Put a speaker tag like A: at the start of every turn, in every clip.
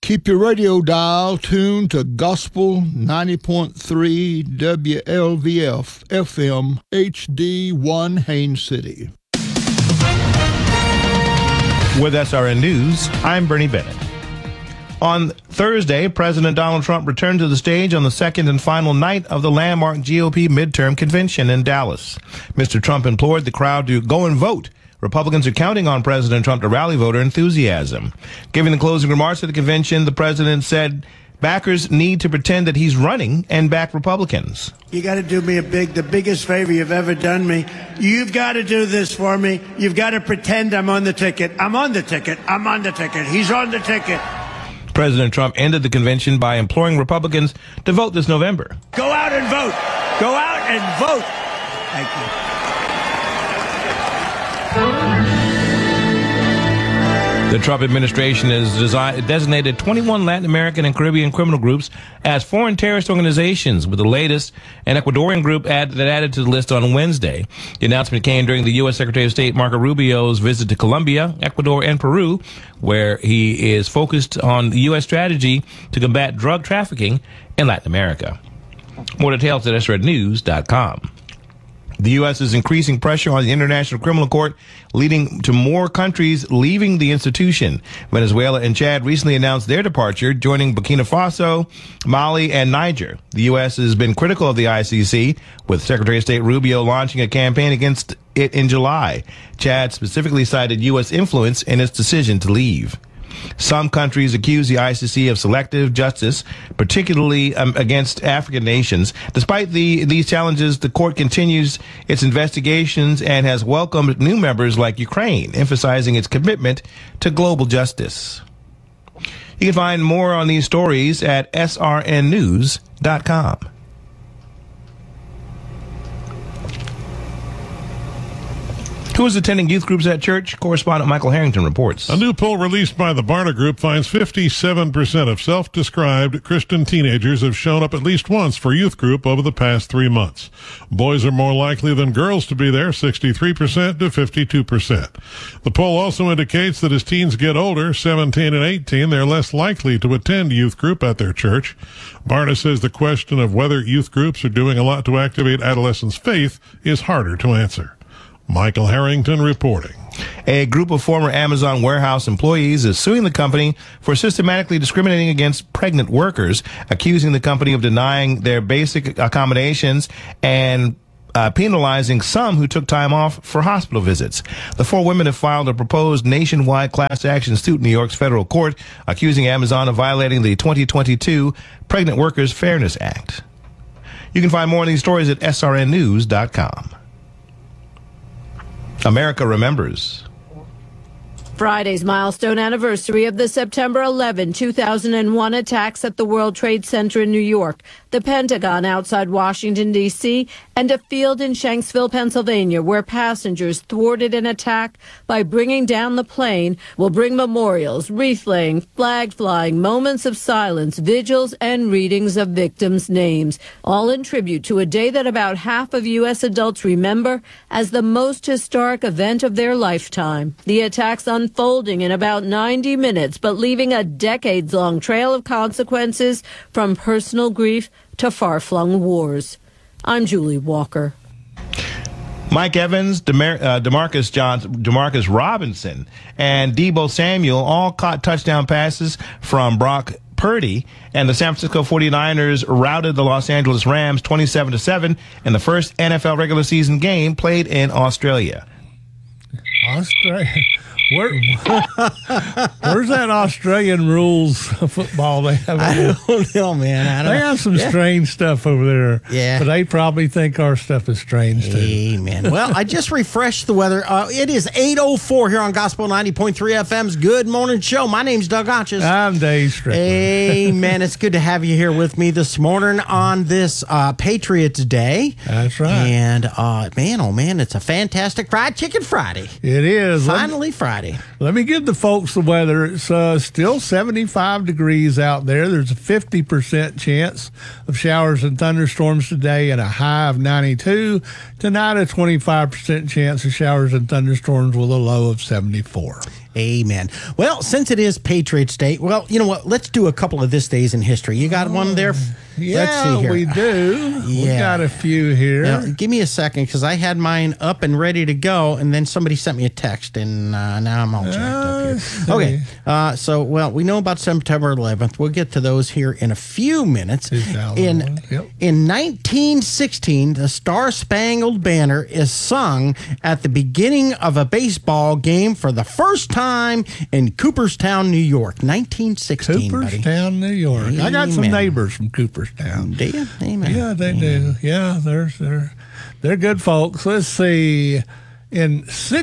A: Keep your radio dial tuned to Gospel 90.3 WLVF FM HD1 Haines City.
B: With SRN News, I'm Bernie Bennett. On Thursday, President Donald Trump returned to the stage on the second and final night of the landmark GOP midterm convention in Dallas. Mr. Trump implored the crowd to go and vote. Republicans are counting on President Trump to rally voter enthusiasm. Giving the closing remarks at the convention, the president said backers need to pretend that he's running and back Republicans.
C: You got to do me the biggest favor you've ever done me. You've got to do this for me. You've got to pretend I'm on the ticket. I'm on the ticket. I'm on the ticket. He's on the ticket.
B: President Trump ended the convention by imploring Republicans to vote this November.
C: Go out and vote. Go out and vote. Thank you.
B: The Trump administration has designated 21 Latin American and Caribbean criminal groups as foreign terrorist organizations, with the latest an Ecuadorian group that added to the list on Wednesday. The announcement came during the U.S. Secretary of State Marco Rubio's visit to Colombia, Ecuador, and Peru, where he is focused on the U.S. strategy to combat drug trafficking in Latin America. More details at SRNews.com. The U.S. is increasing pressure on the International Criminal Court, leading to more countries leaving the institution. Venezuela and Chad recently announced their departure, joining Burkina Faso, Mali, and Niger. The U.S. has been critical of the ICC, with Secretary of State Rubio launching a campaign against it in July. Chad specifically cited U.S. influence in its decision to leave. Some countries accuse the ICC of selective justice, particularly against African nations. Despite these challenges, the court continues its investigations and has welcomed new members like Ukraine, emphasizing its commitment to global justice. You can find more on these stories at srnnews.com. Who is attending youth groups at church? Correspondent Michael Harrington reports.
D: A new poll released by the Barna Group finds 57% of self-described Christian teenagers have shown up at least once for youth group over the past 3 months. Boys are more likely than girls to be there, 63% to 52%. The poll also indicates that as teens get older, 17 and 18, they're less likely to attend youth group at their church. Barna says the question of whether youth groups are doing a lot to activate adolescents' faith is harder to answer. Michael Harrington reporting.
B: A group of former Amazon warehouse employees is suing the company for systematically discriminating against pregnant workers, accusing the company of denying their basic accommodations and penalizing some who took time off for hospital visits. The four women have filed a proposed nationwide class action suit in New York's federal court, accusing Amazon of violating the 2022 Pregnant Workers Fairness Act. You can find more on these stories at srnnews.com. America remembers.
E: Friday's milestone anniversary of the September 11, 2001 attacks at the World Trade Center in New York, the Pentagon outside Washington, D.C., and a field in Shanksville, Pennsylvania, where passengers thwarted an attack by bringing down the plane, will bring memorials, wreath-laying, flag-flying, moments of silence, vigils, and readings of victims' names, all in tribute to a day that about half of U.S. adults remember as the most historic event of their lifetime. The attacks unfolding in about 90 minutes, but leaving a decades-long trail of consequences from personal grief to far-flung wars. I'm Julie Walker.
B: Mike Evans, Demarcus Robinson, and Deebo Samuel all caught touchdown passes from Brock Purdy, and the San Francisco 49ers routed the Los Angeles Rams 27-7 in the first NFL regular season game played in Australia.
F: Australia? Where's that Australian rules football they have?
G: I don't know, man.
F: They have some strange stuff over there.
G: Yeah.
F: But they probably think our stuff is strange, too.
G: Amen. Well, I just refreshed the weather. It is 8:04 here on Gospel 90.3 FM's Good Morning Show. My name's Doug Otches.
F: I'm Dave Strickland.
G: Amen. It's good to have you here with me this morning on this Patriots Day.
F: That's right.
G: And, man, oh, man, it's a fantastic Fried Chicken Friday.
F: It is.
G: Finally Friday.
F: Let me give the folks the weather. It's still 75 degrees out there. There's a 50% chance of showers and thunderstorms today and a high of 92. Tonight, a 25% chance of showers and thunderstorms with a low of 74.
G: Amen. Well, since it is Patriots Day, well, you know what? Let's do a couple of this days in history. You got one there?
F: Yeah,
G: Let's see here.
F: we do. We
G: Yeah.
F: got a few here.
G: Now, give me a second because I had mine up and ready to go, and then somebody sent me a text, and now I'm all jacked up here. Okay, so, well, we know about September 11th. We'll get to those here in a few minutes.
F: 2001,
G: In 1916, the Star-Spangled Banner is sung at the beginning of a baseball game for the first time in Cooperstown, New York. 1916,
F: Cooperstown, New York. I got some
G: Amen.
F: neighbors from Cooperstown.
G: Do you? Amen.
F: Yeah, they do. Yeah, they're good folks. Let's see. In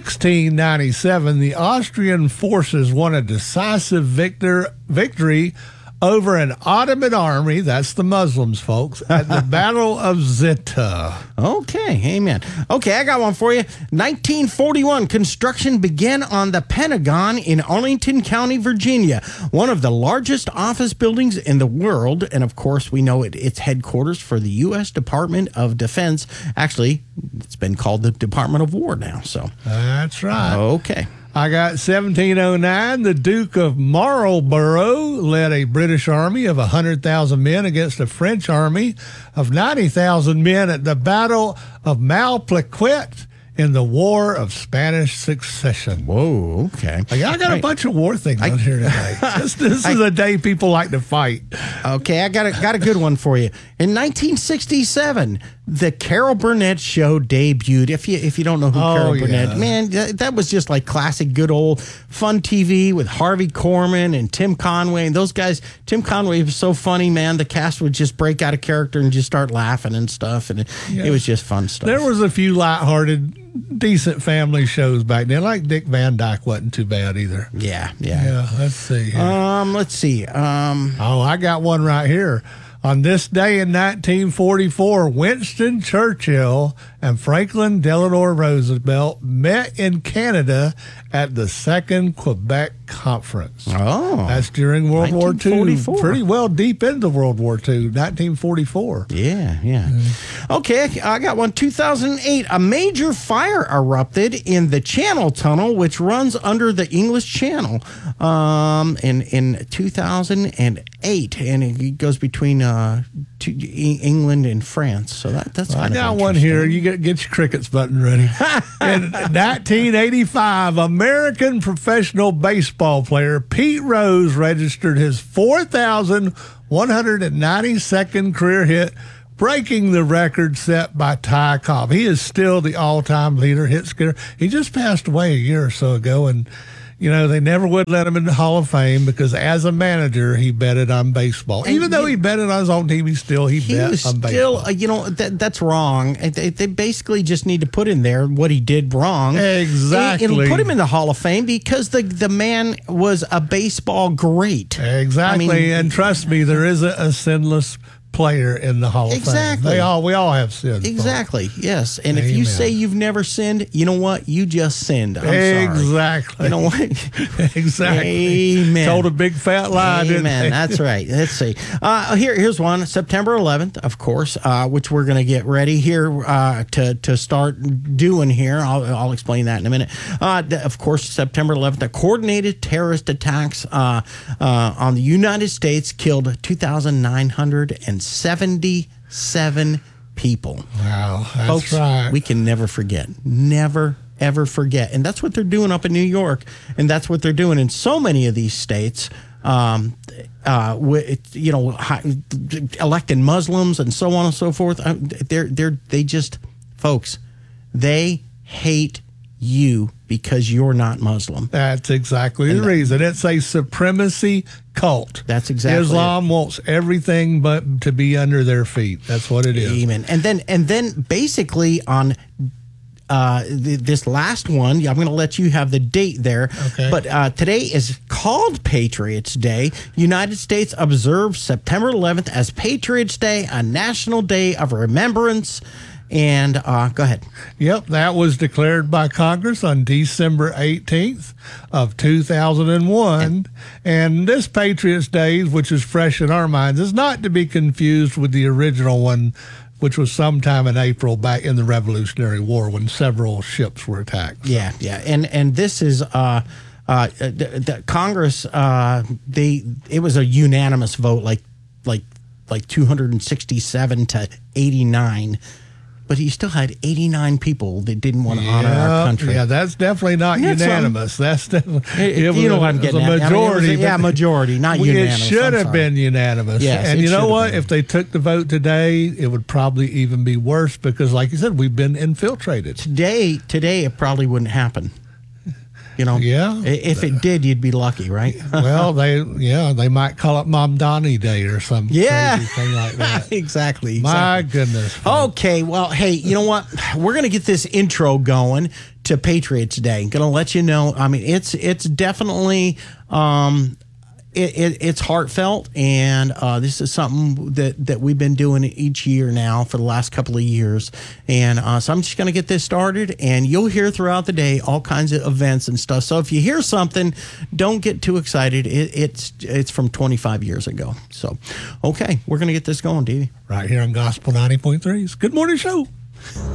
F: 1697, the Austrian forces won a decisive victory over an Ottoman army, that's the Muslims, folks, at the Battle of Zitta.
G: Okay, amen. Okay, I got one for you. 1941, construction began on the Pentagon in Arlington County, Virginia, one of the largest office buildings in the world. And of course, we know it's headquarters for the U.S. Department of Defense. Actually, it's been called the Department of War now. So
F: That's right.
G: okay.
F: I got 1709. The Duke of Marlborough led a British army of 100,000 men against a French army of 90,000 men at the Battle of Malplaquet in the War of Spanish Succession.
G: Whoa, okay.
F: I got a bunch of war things on here today. This is a day people like to fight.
G: Okay, I got a good one for you. In 1967, the Carol Burnett Show debuted. If you don't know who Carol Burnett, man, that was just like classic, good old fun TV with Harvey Korman and Tim Conway and those guys. Tim Conway was so funny, man. The cast would just break out of character and just start laughing and stuff, and it was just fun stuff.
F: There was a few lighthearted, decent family shows back then. Like Dick Van Dyke wasn't too bad either.
G: Yeah.
F: Let's see here.
G: Let's see.
F: I got one right here. On this day in 1944, Winston Churchill and Franklin Delano Roosevelt met in Canada at the Second Quebec Conference.
G: Oh.
F: That's during World War II.
G: 1944.
F: Pretty well deep into World War II, 1944.
G: Yeah. Okay, I got one. 2008, a major fire erupted in the Channel Tunnel, which runs under the English Channel, in 2008, and it goes between England and France. So that's
F: I
G: kind of
F: got one here. You get your crickets button ready. In 1985, American professional baseball player Pete Rose registered his 4,192nd career hit, breaking the record set by Ty Cobb. He is still the all-time leader hit getter. He just passed away a year or so ago, and they never would let him in the Hall of Fame because as a manager, he betted on baseball. Even though he betted on his own team, he bet on baseball.
G: That's wrong. They basically just need to put in there what he did wrong.
F: Exactly.
G: And put him in the Hall of Fame because the man was a baseball great.
F: Exactly. And trust me, there is a sinless player in the Hall of Fame.
G: Exactly.
F: We all have sinned.
G: Exactly. Yes. And if you say you've never sinned, you know what? You just sinned. I'm sorry.
F: Exactly.
G: You know what?
F: Exactly.
G: Amen.
F: Told a big fat lie.
G: Amen. That's right. Let's see. Here's one. September 11th, of course, which we're going to get ready here to start doing here. I'll explain that in a minute. Of course, September 11th, the coordinated terrorist attacks on the United States killed 2,977 people.
F: Wow, that's
G: Folks,
F: right.
G: we can never forget. Never, ever forget. And that's what they're doing up in New York. And that's what they're doing in so many of these states. Electing Muslims and so on and so forth. Folks, they hate you because you're not Muslim.
F: That's exactly the reason. It's a supremacy cult.
G: That's exactly
F: Islam wants everything but to be under their feet. That's what it is.
G: Amen. And then basically on this last one, I'm going to let you have the date there.
F: Okay.
G: But today is called Patriots Day. United States observes September 11th as Patriots Day, a national day of remembrance. And go ahead.
F: Yep, that was declared by Congress on December 18th of 2001. And this Patriots Day, which is fresh in our minds, is not to be confused with the original one, which was sometime in April back in the Revolutionary War when several ships were attacked.
G: Yeah. And this is the Congress, it was a unanimous vote, like 267 to 89. But he still had 89 people that didn't want to honor our country.
F: Yeah, that's definitely not unanimous. That's definitely,
G: you know what I'm getting at.
F: Majority.
G: Majority, not unanimous.
F: It should have been unanimous.
G: Yes,
F: and you know what? If they took the vote today, it would probably even be worse because, like you said, we've been infiltrated.
G: Today, it probably wouldn't happen.
F: Yeah.
G: If it did, you'd be lucky, right?
F: Well, they might call it Mom Donnie Day or some crazy thing like that.
G: Exactly.
F: My goodness.
G: Okay, well, hey, you know what? We're going to get this intro going to Patriots Day. Going to let you know. I mean, it's definitely it's heartfelt, and this is something that we've been doing each year now for the last couple of years. And so I'm just going to get this started, and you'll hear throughout the day all kinds of events and stuff. So if you hear something, don't get too excited. It's from 25 years ago. So, okay, we're going to get this going, Davey.
F: Right here on Gospel 90.3's Good Morning Show.